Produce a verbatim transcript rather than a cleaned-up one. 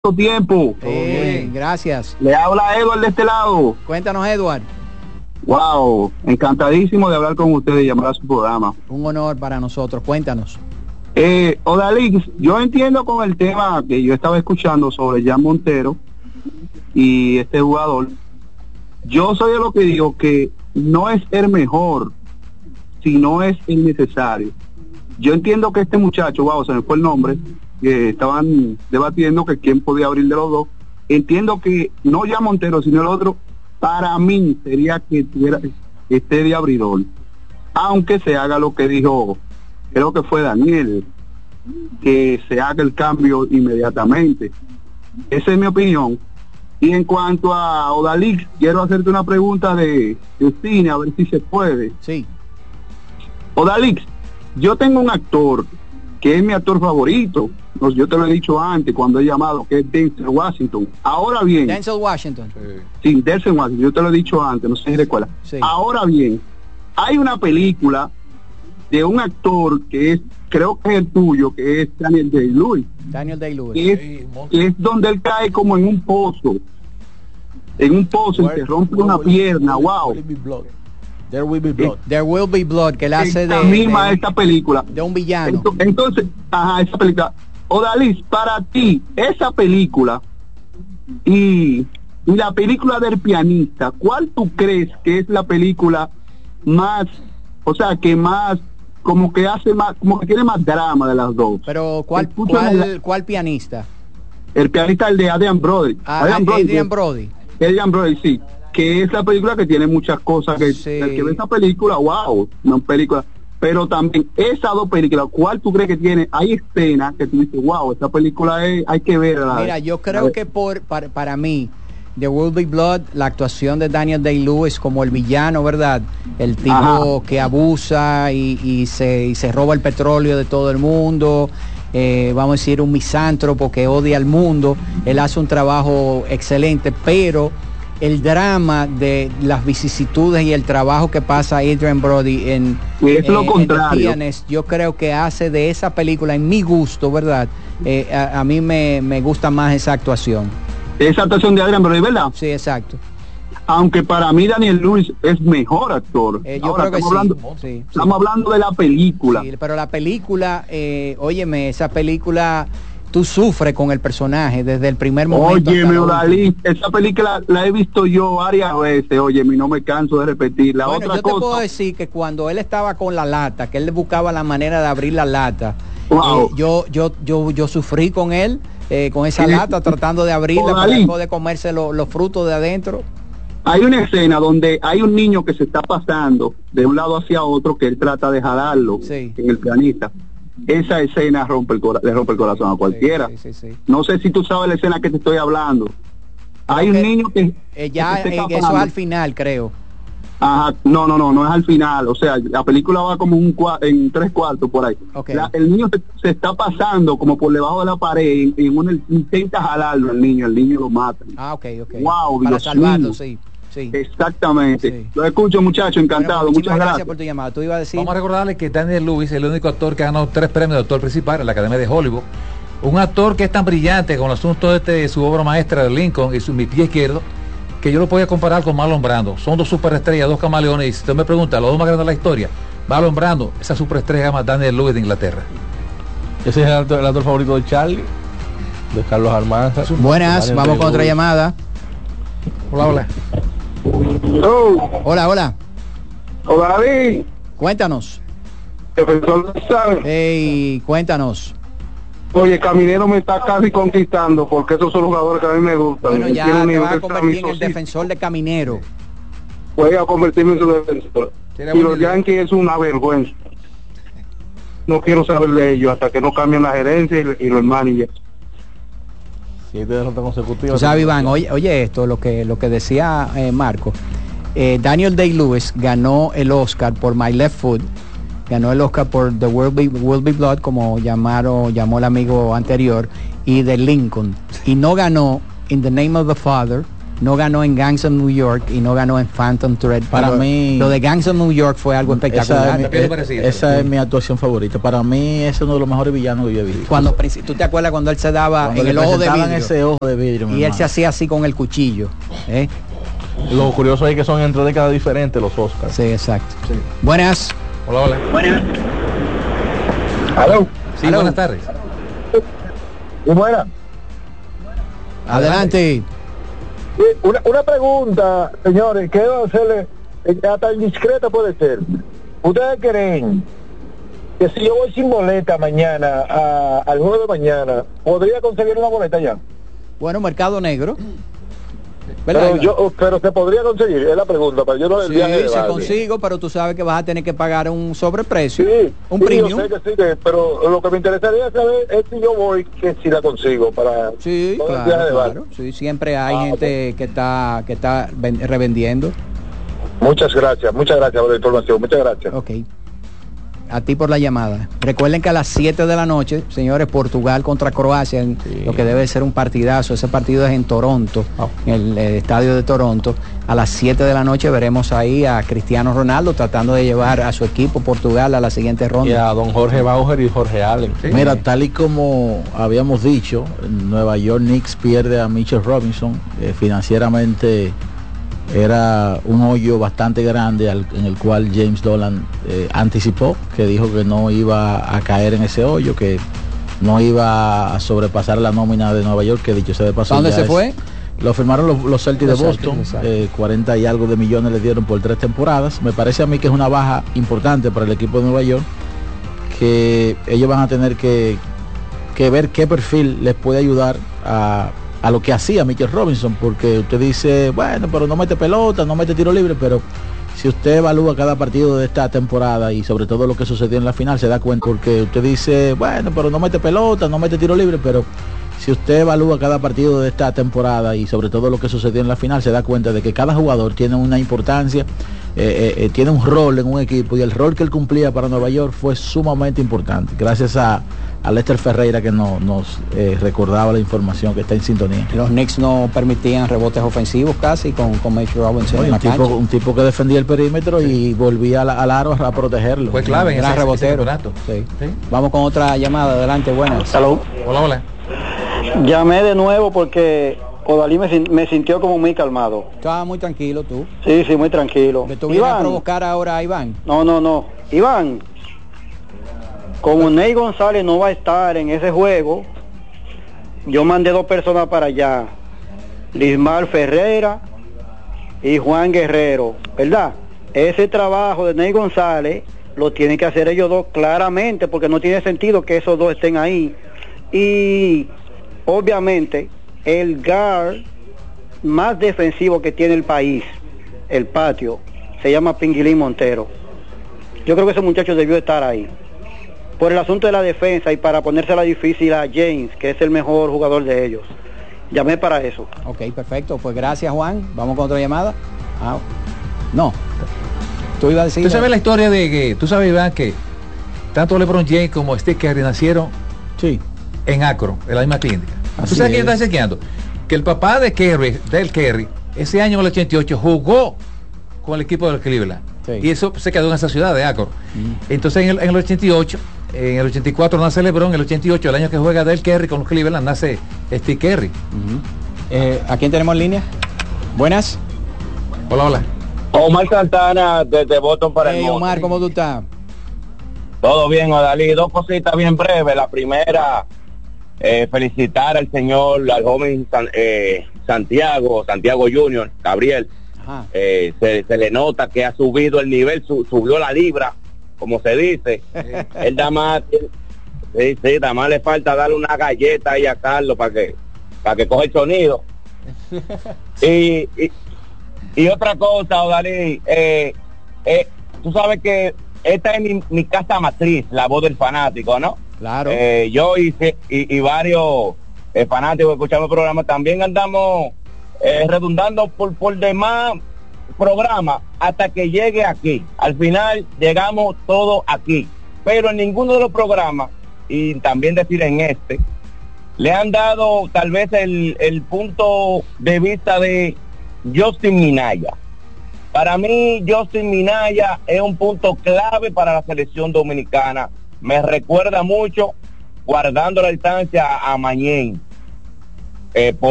Tiempo. Eh, gracias. Le habla Edward de este lado. Cuéntanos, Edward. Wow, encantadísimo de hablar con ustedes y llamar a su programa. Un honor para nosotros. Cuéntanos. Eh, Odalix, yo entiendo con el tema que yo estaba escuchando sobre Jan Montero y este jugador. Yo soy de lo que digo que no es el mejor, sino es el necesario. Yo entiendo que este muchacho, wow, se me fue el nombre, que estaban debatiendo que quién podía abrir de los dos. Entiendo que no ya Montero, sino el otro, para mí sería que tuviera esté de abridor, aunque se haga lo que dijo, creo que fue Daniel, que se haga el cambio inmediatamente. Esa es mi opinión. Y en cuanto a Odalix, quiero hacerte una pregunta de, de cine, a ver si se puede. Sí. Odalix, yo tengo un actor que es mi actor favorito. Yo te lo he dicho antes cuando he llamado, que es Denzel Washington. Ahora bien, Denzel Washington. Sí, Denzel Washington, yo te lo he dicho antes, no sé si recuerdas. Sí. Ahora bien, hay una película de un actor que es, creo que es el tuyo, que es Daniel Day-Lewis. Daniel Day-Lewis. Que es, que es donde él cae como en un pozo. En un pozo y se rompe una pierna, wow. There Will Be Blood. There Will Be Blood, que él hace Esta de, misma de, esta película. de un villano. Entonces, ajá, esa película. Odalix, para ti, esa película y, y la película del pianista, ¿cuál tú crees que es la película más, o sea, que más, como que hace más, como que tiene más drama de las dos? Pero, ¿cuál, Escúchame, cuál, cuál pianista? El pianista, el de Adrian Brody. Ah, Adrian Brody. Adrian Brody. Adrian Brody, sí. Que es la película que tiene muchas cosas, que Sí. el que ve esa película, wow, una película. Pero también esas dos películas, ¿cuál tú crees que tiene? Hay escenas que tú dices, wow, esta película es, hay que verla. Mira, yo creo que por para, para mí, The Will Be Blood, la actuación de Daniel Day-Lewis como el villano, ¿verdad? El tipo Ajá. que abusa y, y, se, y se roba el petróleo de todo el mundo. Eh, vamos a decir, un misántropo que odia al mundo. Él hace un trabajo excelente, pero el drama de las vicisitudes y el trabajo que pasa Adrian Brody en, es lo en, contrario. en Pianist, yo creo que hace de esa película, en mi gusto, ¿verdad? Eh, a, a mí me, me gusta más esa actuación. Esa actuación de Adrian Brody, ¿verdad? Sí, exacto. Aunque para mí Daniel Lewis es mejor actor. Eh, yo Ahora, creo que estamos sí, hablando, sí, estamos sí. hablando de la película. Sí, pero la película, eh, óyeme, esa película, tú sufres con el personaje desde el primer momento. Óyeme, Odalix, esa película la he visto yo varias veces, óyeme, y no me canso de repetirla. Bueno, Otra yo cosa, te puedo decir que cuando él estaba con la lata, que él buscaba la manera de abrir la lata, wow. eh, yo, yo, yo, yo sufrí con él, eh, con esa ¿Qué? lata, tratando de abrirla Odalix, para poder comerse lo, los frutos de adentro. Hay una escena donde hay un niño que se está pasando de un lado hacia otro, que él trata de jalarlo Sí. en el pianista. Esa escena rompe el cora- le rompe el corazón a cualquiera. Sí, sí, sí, sí. No sé si tú sabes la escena que te estoy hablando. Hay Creo un que, niño que, eh, ya que se eh, está eso es escapando. al final, creo. Ajá, no, no, no, no es al final, o sea, la película va como un cua- en tres cuartos por ahí. Okay. La, el niño se, se está pasando como por debajo de la pared y, y uno intenta jalarlo al niño, el niño lo mata. Ah, ok, ok. Wow, para Dios salvarlo, mío. sí. Sí. Exactamente. Sí. Lo escucho, muchacho, encantado. Bueno, muchas gracias. por tu llamada. Tú ibas a decir. Vamos a recordarle que Daniel Lewis es el único actor que ha ganado tres premios de actor principal en la Academia de Hollywood. Un actor que es tan brillante con el asunto de este, su obra maestra de Lincoln y su Mi pie izquierdo, que yo lo podía comparar con Marlon Brando. Son dos superestrellas, dos camaleones. Y si usted me pregunta, los dos más grandes de la historia, Marlon Brando, esa superestrella se llama Daniel Lewis de Inglaterra. Ese es el actor, el actor favorito de Charlie, de Carlos Almanza. Buenas, Daniel vamos con otra Day-Lewis. llamada. Hola, hola. Oh, Hola, hola. Odalix, Cuéntanos. profesor, ¿sabes? Hey, cuéntanos. Oye, Caminero me está casi conquistando porque esos son los jugadores que a mí me gustan. Bueno, Él ya tiene un te nivel vas a convertir en el extraordinario. defensor de Caminero. Voy a convertirme en su defensor. Tiene Y buena los idea. Yankees es una vergüenza. No quiero saber de ellos hasta que no cambien la gerencia y, y los managers. Siete derrotas consecutivas. Tú sabes, Iván, oye, oye esto, lo que, lo que decía eh, Marco. Eh, Daniel Day-Lewis ganó el Oscar por My Left Foot, ganó el Oscar por The Will Be, Will Be Blood, como llamaron, llamó el amigo anterior, y de Lincoln. Y no ganó In the Name of the Father, no ganó en Gangs of New York y no ganó en Phantom Thread. Para Pero mí lo de Gangs of New York fue algo espectacular. Esa, es mi, esa es mi actuación favorita. Para mí es uno de los mejores villanos que yo he visto. Cuando tú te acuerdas cuando él se daba cuando en el ojo de vidrio, ese ojo de vidrio y él hermano. se hacía así con el cuchillo, ¿eh? Lo curioso es que son entre décadas diferentes los Oscars. Sí, exacto. Sí. Buenas. Hola, hola. Buenas. ¿Aló? Sí, ¿Aló? Buenas tardes. ¿Y buena? Adelante. Sí, una, una pregunta, señores, quiero hacerle, hasta indiscreta puede ser. ¿Ustedes creen que si yo voy sin boleta mañana a, al juego de mañana, podría conseguir una boleta ya? Bueno, mercado negro. Pero, yo, pero se podría conseguir, es la pregunta, pero yo no sí, viaje de se base. consigo, pero tú sabes que vas a tener que pagar un sobreprecio, sí, un sí, premium. Yo sé que sí, que, pero lo que me interesaría saber es si yo voy, que si la consigo para sí, todo claro, el viaje de claro. base. Sí, siempre hay ah, gente okay. que está que está revendiendo. Muchas gracias, muchas gracias por la información, muchas gracias. Ok. A ti por la llamada. Recuerden que a las siete de la noche, señores, Portugal contra Croacia, en sí. lo que debe ser un partidazo. Ese partido es en Toronto, oh. en el, el estadio de Toronto. A las siete de la noche veremos ahí a Cristiano Ronaldo tratando de llevar a su equipo Portugal a la siguiente ronda. Y a don Jorge Bauer y Jorge Allen. Sí. Mira, tal y como habíamos dicho, Nueva York Knicks pierde a Mitchell Robinson. Eh, financieramente era un hoyo bastante grande al, en el cual James Dolan eh, anticipó, que dijo que no iba a caer en ese hoyo, que no iba a sobrepasar la nómina de Nueva York, que dicho sea de paso. ¿Dónde se es, fue? Lo firmaron los, los Celtics los de Boston, Celtics, eh, cuarenta y algo de millones le dieron por tres temporadas. Me parece a mí que es una baja importante para el equipo de Nueva York, que ellos van a tener que, que ver qué perfil les puede ayudar a a lo que hacía Mitchell Robinson, porque usted dice, bueno, pero no mete pelota, no mete tiro libre, pero si usted evalúa cada partido de esta temporada y sobre todo lo que sucedió en la final, se da cuenta, porque usted dice, bueno, pero no mete pelota, no mete tiro libre, pero si usted evalúa cada partido de esta temporada y sobre todo lo que sucedió en la final, se da cuenta de que cada jugador tiene una importancia, eh, eh, tiene un rol en un equipo, y el rol que él cumplía para Nueva York fue sumamente importante, gracias a a Lester Ferreira, que no, nos eh, recordaba la información, que está en sintonía. Los Knicks no permitían rebotes ofensivos casi con, con Mitchell Robinson no, en un, la tipo, cancha. un tipo que defendía el perímetro sí. y volvía al, al aro a protegerlo. Fue clave en gran ese, rebotero. Ese sí. Sí. Vamos con otra llamada, adelante, buenas. Hello. Hola, hola. Llamé de nuevo porque Odalí me, me sintió como muy calmado. Estaba muy tranquilo tú. Sí, sí, muy tranquilo. ¿Que tú vienes a provocar ahora a Iván? No, no, no. Iván, como Ney González no va a estar en ese juego, yo mandé dos personas para allá, Lismar Ferreira y Juan Guerrero, ¿verdad? Ese trabajo de Ney González lo tienen que hacer ellos dos claramente, porque no tiene sentido que esos dos estén ahí. Y obviamente el guard más defensivo que tiene el país, el patio, se llama Pinguilín Montero. Yo creo que ese muchacho debió estar ahí por el asunto de la defensa y para ponérsela difícil a James, que es el mejor jugador de ellos. Llamé para eso. Ok, perfecto. Pues gracias, Juan. Vamos con otra llamada. Ah, no. Tú ibas a decir... Tú sabes la historia de que... Tú sabes, Iván, que tanto LeBron James como Steve Curry nacieron sí. en Akron, en la misma clínica. Así ¿Tú sabes quién es. está chequeando? Que el papá de Curry, del Curry, ese año en el ochenta y ocho jugó con el equipo del Cleveland. Sí. Y eso se quedó en esa ciudad de Akron. Mm. Entonces en el, en el ochenta y ocho, en el ochenta y cuatro nace LeBron, en el ochenta y ocho, el año que juega Del Curry con Cleveland, nace Steve Curry. Uh-huh. eh, ¿A quién tenemos en línea? Buenas. Hola, hola. Omar Santana desde Boston para hey, el mundo. Omar, ¿cómo tú estás? Todo bien, Odalí. Dos cositas bien breves. La primera, eh, felicitar al señor, al joven San, eh, Santiago, Santiago Junior, Gabriel. Eh, se, se le nota que ha subido el nivel, su, subió la libra, como se dice. Él da más, sí, sí, nada más le falta darle una galleta ahí a Carlos para que para que coge el sonido. y, y, y otra cosa, Odalí, eh, eh, tú sabes que esta es mi, mi casa matriz, la voz del fanático, ¿no? Claro. Eh, yo y, y, y varios eh, fanáticos que escuchamos el programa también andamos Eh, redundando por, por demás programas hasta que llegue aquí. Al final llegamos todos aquí, pero en ninguno de los programas, y también decir en este, le han dado tal vez el, el punto de vista de Justin Minaya. Para mí, Justin Minaya es un punto clave para la selección dominicana. Me recuerda mucho, guardando la distancia, a Mañén. Eh, por